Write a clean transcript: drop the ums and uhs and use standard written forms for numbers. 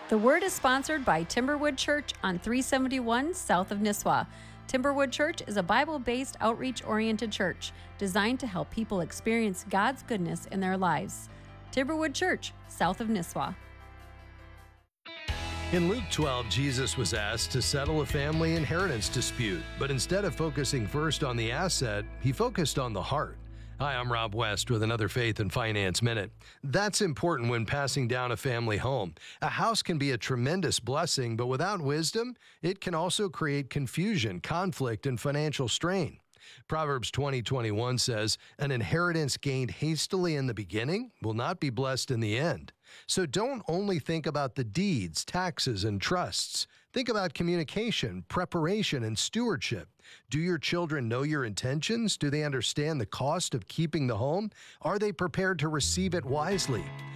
The Word is sponsored by Timberwood Church on 371 south of Nisswa. Timberwood Church is a Bible-based, outreach-oriented church designed to help people experience God's goodness in their lives. Timberwood Church, south of Nisswa. In Luke 12, Jesus was asked to settle a family inheritance dispute, but instead of focusing first on the asset, he focused on the heart. Hi, I'm Rob West with another Faith and Finance Minute. That's important when passing down a family home. A house can be a tremendous blessing, but without wisdom, it can also create confusion, conflict, and financial strain. Proverbs 20:21 says, "An inheritance gained hastily in the beginning will not be blessed in the end." So don't only think about the deeds, taxes, and trusts. Think about communication, preparation, and stewardship. Do your children know your intentions? Do they understand the cost of keeping the home? Are they prepared to receive it wisely?